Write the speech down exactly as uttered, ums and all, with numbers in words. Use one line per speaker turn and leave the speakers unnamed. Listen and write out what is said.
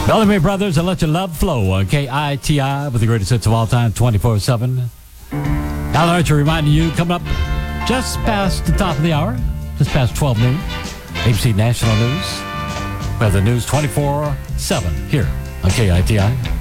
Bellamy Brothers and Let Your Love Flow on K I T I with the greatest hits of all time, twenty-four seven. Alan Archer reminding you, coming up just past the top of the hour, just past twelve noon, A B C National News. We have the news twenty-four seven here on K I T I.